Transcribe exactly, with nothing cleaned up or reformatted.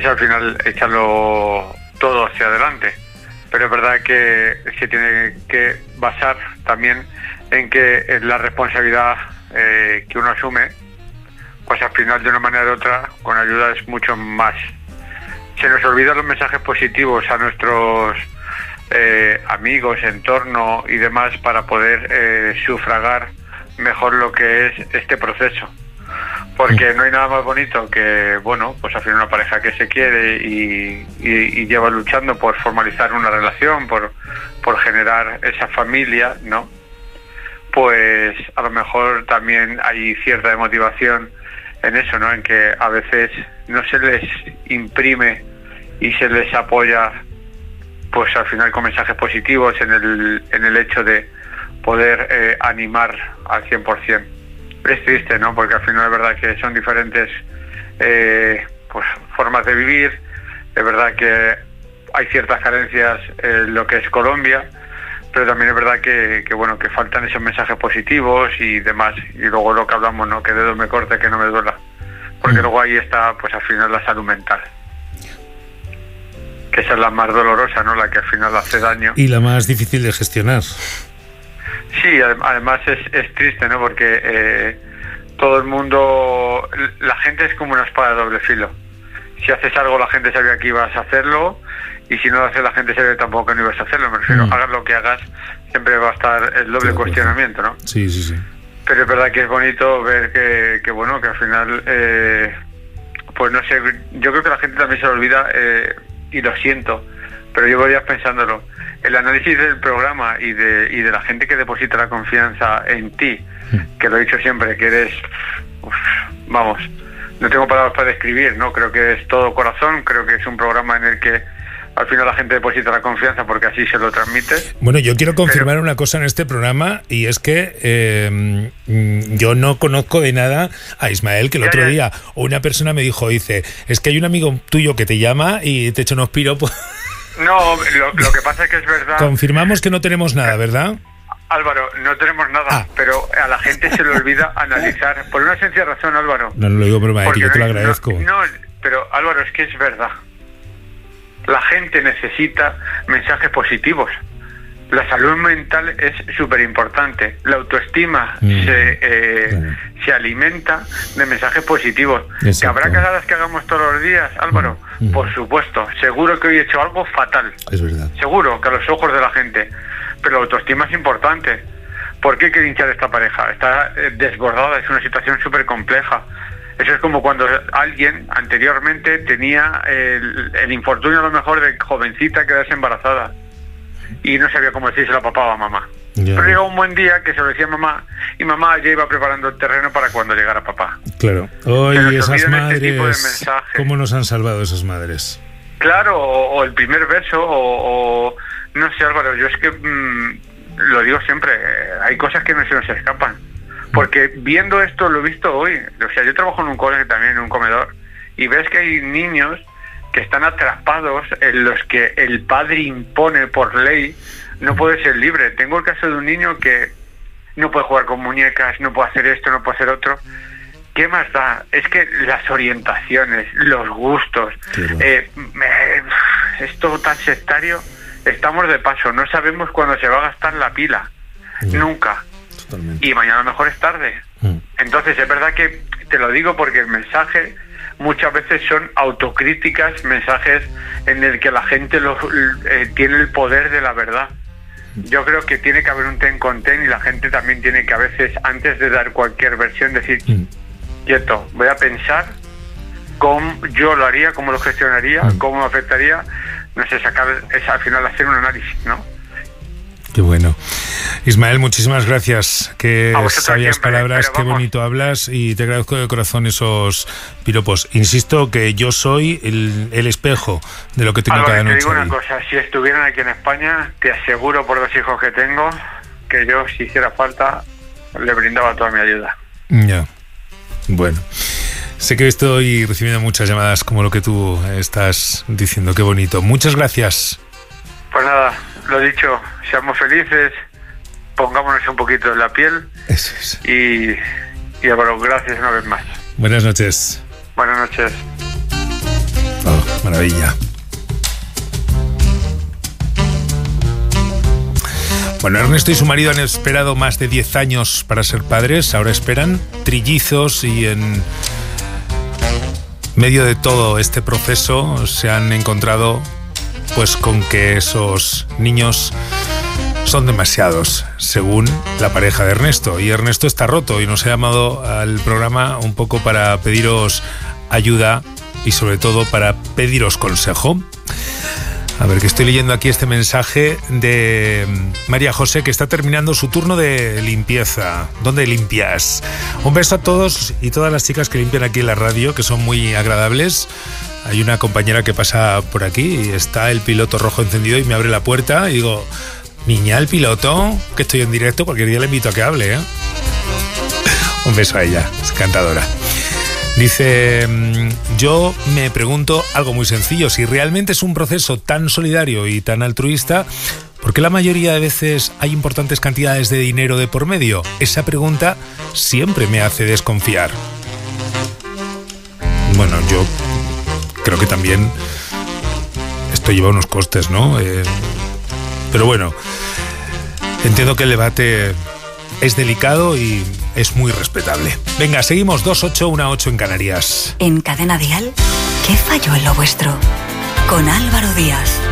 al final echarlo todo hacia adelante. Pero es verdad que se tiene que basar también en que la responsabilidad eh, que uno asume, pues al final de una manera u otra, con ayuda es mucho más. Se nos olvidan los mensajes positivos a nuestros eh, amigos, entorno y demás para poder eh, sufragar mejor lo que es este proceso. Porque no hay nada más bonito que, bueno, pues al final una pareja que se quiere y, y, y lleva luchando por formalizar una relación, por, por generar esa familia, ¿no? Pues a lo mejor también hay cierta motivación en eso, ¿no? En que a veces no se les imprime y se les apoya, pues al final con mensajes positivos en el, en el hecho de poder eh, animar al cien por ciento. Es triste, ¿no? Porque al final es verdad que son diferentes eh, pues formas de vivir. Es verdad que hay ciertas carencias en lo que es Colombia, pero también es verdad que, que bueno, que faltan esos mensajes positivos y demás. Y luego lo que hablamos, ¿no? Que dedo me corte, que no me duela. Porque mm. luego ahí está, pues al final la salud mental. Que esa es la más dolorosa, ¿no? La que al final hace daño. Y la más difícil de gestionar. Sí, además es, es triste, ¿no? Porque eh, todo el mundo, la gente es como una espada de doble filo. Si haces algo, la gente sabía que ibas a hacerlo, y si no lo haces, la gente sabía tampoco que no ibas a hacerlo. Me refiero, mm. hagas lo que hagas, siempre va a estar el doble sí, cuestionamiento, ¿no? Sí, sí, sí. Pero es verdad que es bonito ver que, que bueno, que al final, eh, pues no sé, yo creo que la gente también se lo olvida, eh, y lo siento, pero llevo días pensándolo. El análisis del programa y de y de la gente que deposita la confianza en ti, que lo he dicho siempre, que eres, uf, vamos, no tengo palabras para describir, ¿no? Creo que es todo corazón, creo que es un programa en el que al final la gente deposita la confianza porque así se lo transmite. Bueno, yo quiero confirmar pero... una cosa en este programa, y es que eh, yo no conozco de nada a Ismael, que el ya, otro ya. día una persona me dijo, dice, es que hay un amigo tuyo que te llama y te echa unos piropos. No, lo, lo que pasa es que es verdad. Confirmamos que no tenemos nada, ¿verdad? Álvaro, no tenemos nada, ah. pero a la gente se le olvida analizar. Por una sencilla razón, Álvaro. No, no lo digo broma, que yo te lo agradezco. No, no, pero Álvaro, es que es verdad. La gente necesita mensajes positivos. La salud mental es súper importante. La autoestima mm. se, eh, claro. se alimenta de mensajes positivos. Exacto. ¿Que habrá cagadas que hagamos todos los días, Álvaro? Mm. Por supuesto. Seguro que hoy he hecho algo fatal. Es verdad. Seguro que a los ojos de la gente. Pero la autoestima es importante. ¿Por qué hay que hinchar esta pareja? Está eh, desbordada, es una situación súper compleja. Eso es como cuando alguien anteriormente tenía el, el infortunio a lo mejor de jovencita quedarse embarazada y no sabía cómo decírselo a papá o a mamá. Ya. Pero llegó un buen día que se lo decía a mamá, y mamá ya iba preparando el terreno para cuando llegara papá. Claro. Hoy esas madres, este ¿cómo nos han salvado esas madres? Claro, o, o el primer beso, o, o no sé, Álvaro, yo es que mmm, lo digo siempre, eh, hay cosas que no se nos escapan. Porque viendo esto, lo he visto hoy, o sea, yo trabajo en un colegio también, en un comedor, y ves que hay niños que están atrapados en los que el padre impone por ley, no puede ser libre. Tengo el caso de un niño que no puede jugar con muñecas, no puede hacer esto, no puede hacer otro. ¿Qué más da? Es que las orientaciones, los gustos, eh, eh, esto tan sectario, estamos de paso, no sabemos cuándo se va a gastar la pila, no. nunca. Totalmente. Y mañana a lo mejor es tarde. Mm. Entonces es verdad que te lo digo porque el mensaje muchas veces son autocríticas, mensajes en el que la gente lo, eh, tiene el poder de la verdad. Yo creo que tiene que haber un ten con ten, y la gente también tiene que a veces, antes de dar cualquier versión, decir, mm. quieto, voy a pensar cómo yo lo haría, cómo lo gestionaría, mm. cómo me afectaría, no sé, sacar, es al final hacer un análisis, ¿no? Qué bueno. Ismael, muchísimas gracias. Qué sabias siempre, palabras, qué bonito hablas, y te agradezco de corazón esos piropos. Insisto que yo soy el, el espejo de lo que tengo Álvaro, cada noche. Te digo una ahí. cosa, si estuvieran aquí en España, te aseguro por los hijos que tengo, que yo, si hiciera falta, le brindaba toda mi ayuda. Ya. Bueno. Sé que estoy recibiendo muchas llamadas como lo que tú estás diciendo. Qué bonito. Muchas gracias. Pues nada, lo dicho, seamos felices, pongámonos un poquito en la piel. Eso es. Y, y bueno, gracias una vez más. Buenas noches. Buenas noches. Oh. Maravilla. Bueno, Ernesto y su marido han esperado más de diez años para ser padres. Ahora esperan trillizos y en medio de todo este proceso se han encontrado pues con que esos niños son demasiados, según la pareja de Ernesto. Y Ernesto está roto y nos ha llamado al programa un poco para pediros ayuda y sobre todo para pediros consejo. A ver, que estoy leyendo aquí este mensaje de María José, que está terminando su turno de limpieza. ¿Dónde limpias? Un beso a todos y todas las chicas que limpian aquí en la radio, que son muy agradables. Hay una compañera que pasa por aquí y está el piloto rojo encendido y me abre la puerta y digo, niña, el piloto, que estoy en directo, cualquier día le invito a que hable, ¿eh? Un beso a ella, es cantadora. Dice, yo me pregunto algo muy sencillo, si realmente es un proceso tan solidario y tan altruista, ¿por qué la mayoría de veces hay importantes cantidades de dinero de por medio? Esa pregunta siempre me hace desconfiar. Bueno, yo creo que también esto lleva unos costes, ¿no? Eh, pero bueno, entiendo que el debate es delicado y es muy respetable. Venga, seguimos. Dos ocho, una ocho en Canarias. En Cadena Dial, ¿qué falló en lo vuestro? Con Álvaro Díaz.